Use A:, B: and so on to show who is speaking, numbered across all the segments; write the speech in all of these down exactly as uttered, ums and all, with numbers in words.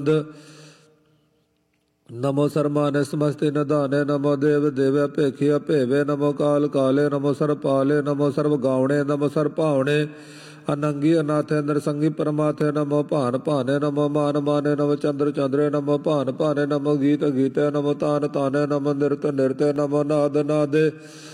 A: नमो सर्माने समस्ते निधाने नमो देव देवे भेखिया भेवे नमो काल काले नमो सर्वपाले नमो सर्व गावणे नमो सर्व भावणे अनंगी अनाथे नरसंगी परमाथे नमो भान भाने नमो मान माने नमो चंद्र चंद्रे नमो भान भाने नमो गीत गीते नमो तान ताने नमो नृत नृत्य नमो नाद नादे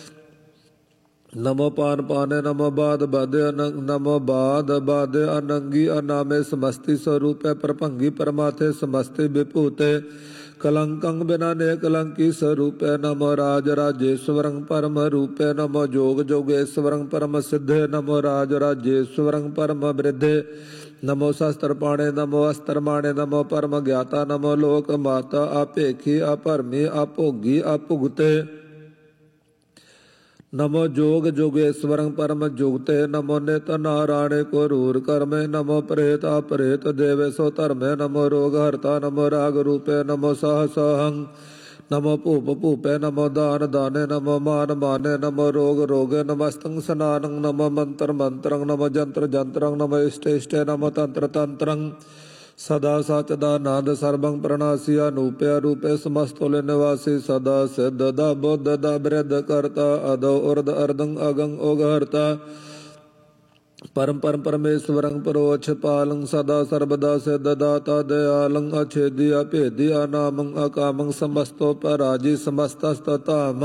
A: नमो पान पाने नमो बाद बादे नमो बाद बादे अनंगी अनामे समस्ति स्वरूपे प्रभंगी परमाथे समस्ति विभूते कलंकं बिना ने कलंकी स्वरूपे नमो राज राजेश्वरं परम रूपे नमो जोग जोगेश्वरं परम सिद्धे नमो राज राजेश्वरं परम वृद्धे नमो शस्त्र पाणे नमो अस्त्र माणे नमो परम ज्ञाता नमो लोक माता अपेखी अपरमी अभोगी अभुगते नमो जोग जोगेश्वरं परम जुगते नमो नित नारायणे को रूर कर्मे नमो प्रेत अपरेत देवे सो धर्मे नमो रोग हरता नमो राग रूपे नमो सह सहं नमो भूप भूपे नमो दान दाने नमो मान माने नमो रोग रोगे नमस्तं स्नानं नमो मंत्र मंत्रं नमो जंत्र जंत्रं नमो इष्ट इष्टे नमो तंत्र तंत्रं सदा सचदा नाद सर्वं प्रणासी अनूपे रूपे समस्तुल्य निवासी सदा सिद्ध दा बुद्ध दा वृद्ध करता अदो उर्द अर्दं अगं ओगहर्ता परम परम परमेश्वरं परोक्ष पालं सदा सर्वदा सिद्ध दाता दयालं अछेदी अभेदी अनामं अकामं समस्तो पराजी समस्तस्ततामं